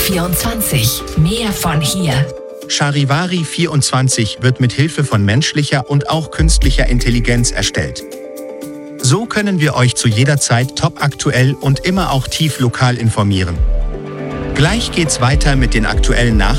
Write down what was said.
24. Mehr von hier. Charivari 24 wird mit Hilfe von menschlicher und auch künstlicher Intelligenz erstellt. So können wir euch zu jeder Zeit topaktuell und immer auch tief lokal informieren. Gleich geht's weiter mit den aktuellen Nachrichten